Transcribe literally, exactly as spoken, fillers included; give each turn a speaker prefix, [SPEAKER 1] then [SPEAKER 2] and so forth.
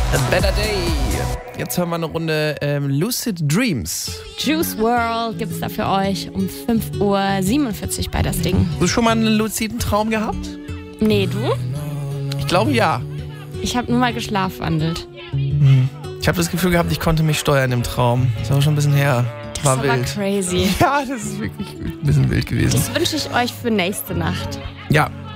[SPEAKER 1] A Better Day. Jetzt hören wir eine Runde ähm, Lucid Dreams.
[SPEAKER 2] Juice World gibt's da für euch um fünf Uhr siebenundvierzig bei das Ding.
[SPEAKER 1] Hast du schon mal einen luciden Traum gehabt?
[SPEAKER 2] Nee, du?
[SPEAKER 1] Ich glaube ja.
[SPEAKER 2] Ich habe nur mal geschlafwandelt.
[SPEAKER 1] Hm. Ich habe das Gefühl gehabt, ich konnte mich steuern im Traum. Das ist aber schon ein bisschen her.
[SPEAKER 2] Das
[SPEAKER 1] war
[SPEAKER 2] war
[SPEAKER 1] wild.
[SPEAKER 2] Crazy.
[SPEAKER 1] Ja, das ist wirklich ein bisschen wild gewesen.
[SPEAKER 2] Das wünsche ich euch für nächste Nacht.
[SPEAKER 1] Ja.